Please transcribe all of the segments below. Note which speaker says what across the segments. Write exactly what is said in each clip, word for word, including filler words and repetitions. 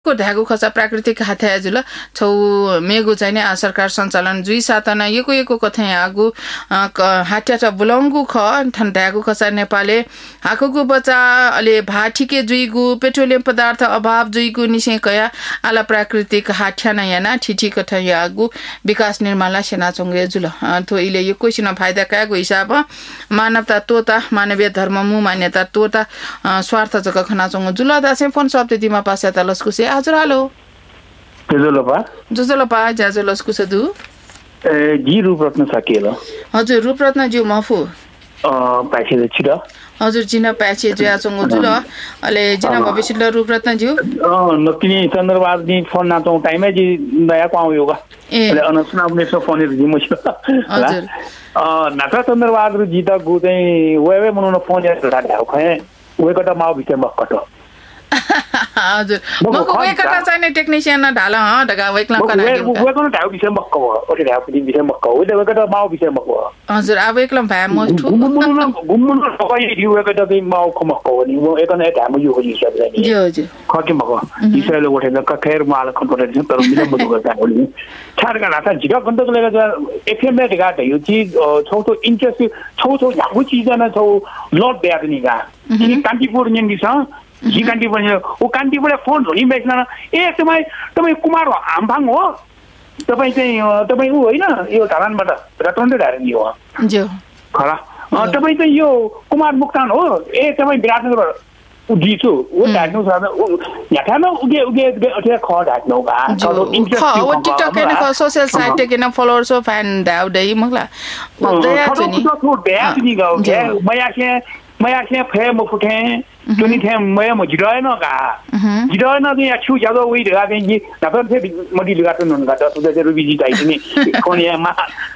Speaker 1: को ढागु खसा प्राकृतिक हाथ्या जुल छौ मेगु चाहिँ नि सरकार सञ्चालन जुई सातना यको यको कथा आगु हाट्या त बुलंगु ख ठन ढागु खसा नेपालले हाकुगु बचा अले भाठीके जुइगु पेट्रोलियम पदार्थ अभाव जुइगु निसे कया आला प्राकृतिक हाट्या न याना ठिठी कथा आगु विकास निर्माणला सेना चंगे जुल थो इले यको सिन फाइदा कागु हिसाब मानवता तोता मानवीय धर्म मु मान्यता तोता स्वार्थ जक खना चंग जुल दासे फोन सप्ततिमा पास्याता लस्कुसे हजुर हेलो
Speaker 2: जोजोलोपा
Speaker 1: जोजोलोपा जाजो लस्कु सदु
Speaker 2: ए जी रूपरत्न सकेल
Speaker 1: हजुर रूपरत्न ज्यू मफु
Speaker 2: अ पाछे छिर
Speaker 1: हजुर जिना पाछे ज्या चंगो जुल अले जिना भविष्य रूपरत्न ज्यू
Speaker 2: अ नकिनी चन्द्रबाद नि फोन नाचौ टाइमै जी नयाँ पाउ योगा अले अनसना अपने सो फोन रि म हजुर अ नाटा चन्द्रबाद जी त गु चाहिँ वेवे मनो फोन या ढाडा खै वेकटा माउ भित्र मक्कट
Speaker 1: हजुर मको वेकटा चाहिने टेक्निशियन ढाला ह ढगा वेकलम कना
Speaker 2: वेकनो ढाउ विषय मक्क हो ओटे ढाउ पनि विषय मक्क हो वेकटा माउ विषय मक्क हो
Speaker 1: हजुर अब वेकलम भए म ठु
Speaker 2: गुम्मुन गुम्मुन सबै दिउ वेकटा चाहिँ माउ खमक्क हो नि म एकन एक ढाम यो हो हिसाब चाहिँ
Speaker 1: जी हजुर
Speaker 2: खके मक्क इसले ओटे न कखेर माल कन्ट्रोल छ तर मिले मदु गर्दा हो नि छाडका नाता जिगा गन्तक लेगा एफएम में ढगा यो चीज छौ तो इंटरेस्ट छौ छौ यागु चीज न छौ लट देया नि गा कि कान्तिपुर नि छ जी कान्तिपुर ओ कान्तिपुर फोन धोनी बेच्न ए तपाई तपाई कुमार आम्फाङ हो तपाई चाहिँ तपाई उ हैन यो ढारानबाट रतनले ढारनी हो
Speaker 1: जो
Speaker 2: खला तपाई चाहिँ यो कुमार मुक्तान हो ए तपाई विराटनगर उदिछु ओ ढाड्नु छ याठा न उगे उगे अथे ख ढाड्नु गा
Speaker 1: चलो इंटरेस्ट हो टिकटक के न सोशल साइट के न फॉलोअर्स ऑफ एंड दाउ दई मगला दया चनी
Speaker 2: तो दया नि गा के मया के मया के फे म फुटे तुनी थे मया म जिराय न गा जिराय न या छु जादो उ ढगा के नि नफर थे मडी लगा त नन गा त सुदे जरु बिजी ताइ नि कोनिया मा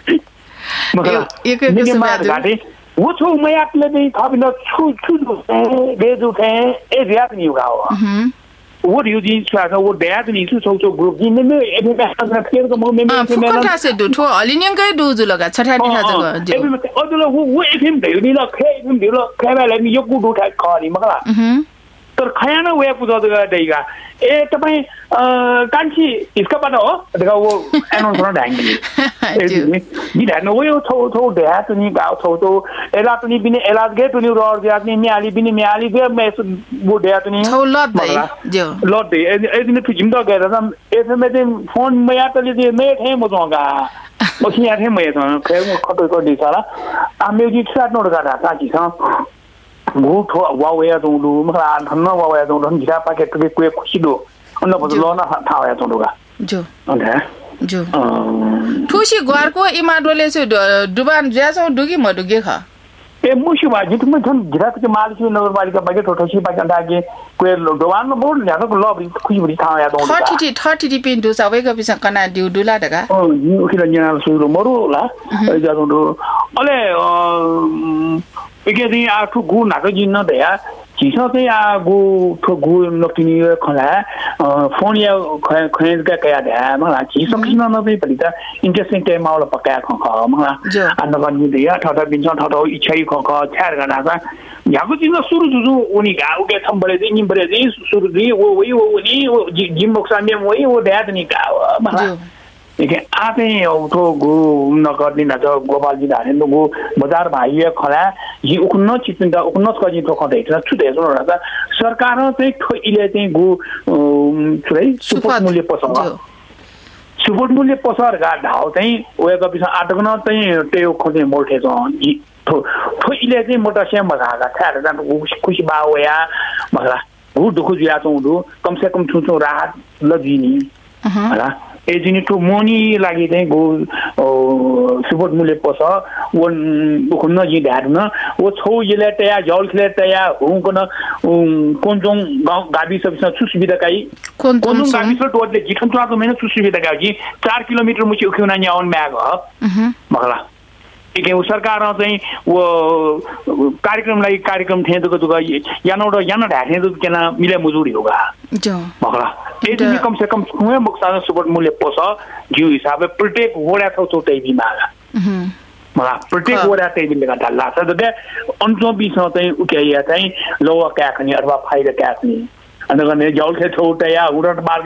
Speaker 2: मगला
Speaker 1: एक एक
Speaker 2: गाटे वो छु मया के नि थबिन छु छु बेजु थे ए रियात नि गा हो वो रियुजी छाका वो ड्याद नि छु छौ छौ ग्रुप नि ने एबे का फेर को म मे
Speaker 1: मे फुकटा से दु ठो अलिन्यङ कै दुजु लगा छठा नि थाजग जो
Speaker 2: एबे अदुलो वो वो एफएम दयु नि ल खे एफएम दिलो खेबाले नि यो गुडु ठा खनी मगला तर खयाना वे पुजो दगा दैगा ए तपाई कान्छी इसका पता हो दगा वो एनाउन्स गर्न ढाङ्गी नि ढाड्नु वो छौ छौ ड्याद नि गाउ छौ छौ एला पनि बिने एला गे तुनि रर ड्याद नि म्याली बिने म्याली गे मे वो ड्याद नि
Speaker 1: छौ लट दै जो
Speaker 2: लट दै ए दिन फिजिम द गएर त एफएम में फोन मया तले दे मे थे म जोगा म सिया थे म त खे म खटो को दिसाला आ म्युजिक स्टार्ट नोड गर्दा साची छ गु ठो वावे जोंदु मखला धन्न वावे जोंदु हिरा पाकेट के कुए खुसिदो अन्न बदलो न थाया जोंदुगा
Speaker 1: जो
Speaker 2: ओके
Speaker 1: जो ठुसी घरको इमाडोले चाहिँ दुबान ज्यासौ दुगी म दुगे ख
Speaker 2: ए मुसु बाजी तुम धन गिराक के माल छु नगरपालिका बागे ठोठसी बागे डागे कुए दुबान न बोल ल्याको लब खुसी बडी थाया जोंदुगा
Speaker 1: थर्टी थर्टी डी पिन दु सबै कपिस कना दिउ दुला दगा
Speaker 2: ओ यु किन न्याल सुरु मरु ला ए जादो अले एके दिन आठु गु नाको जिन्न दया चिसो चाहिँ आ गु ठो गु नकिनी खला फोन या खैज का कया दया मला चिसो किन न चाहिँ पनि त इंटरेस्टिङ टाइम आउला पकाया ख ख मला अन्न पनि दया ठटा बिन्छ ठटा इच्छै ख ख छार गना सा याको चिन सुरु जुजु उनी गाउ के थम्बले चाहिँ निम्बरे चाहिँ सुरु दि वो वही वो उनी जिम बक्सा में वही वो दया नि गाउ मला एके आते औथो गु नगर्नी न त गोपाल जी धाने गु बजार भाइ खला यी उकुन्न चितन उकुन्न कजि तो खदै छ छुटे छ र सरकार चाहिँ इले चाहिँ गु छुरै सुपथ मूल्य पसर सुपथ मूल्य पसर गा ढाउ चाहिँ ओएको पिस आटकन चाहिँ टेउ खोजे मोल्थे छ यी थो थो इले चाहिँ मोटा सेम भगागा थार जान खुशी बावया मगला गु दुखु जिया चौदु कम से कम छुचो राहत लजिनी होला एजिनी टु मोनी लागि चाहिँ गो सुपथ मूल्य पस वन उखुन्न जी ढाड्न वो छौ यले तया जल खले तया हुकन कोनजोङ गाउँ गाविस सुसुविधा काई कोनजोङ गाविस टोटले जिठन चाको मेन सुसुविधा काई चार किलोमिटर मुछि उखुना नि आउन म्याग ह मगला एके सरकार चाहिँ वो कार्यक्रम लागि कार्यक्रम थे दुग दुग यानोड यान ढाथे दुग केना मिले मजुरी होगा
Speaker 1: जो
Speaker 2: मगला एदिन कम से कम कुए मुक्सान सुपथ मूल्य पोस जिउ हिसाबले प्रत्येक वडा थौ चौतै बिमागा मला प्रत्येक वडा चाहिँ बिलगा डाला छ दे अन्तो बिस चाहिँ उकेया चाहिँ लोवा क्याखनी अथवा फाइदा क्याखनी Ano kan ne jaul ke thota ya urat mar